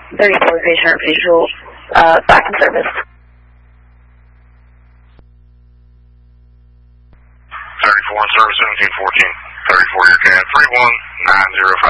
34 patient visual, back in service. 34 in service, 1714. 34, your CAD 31905.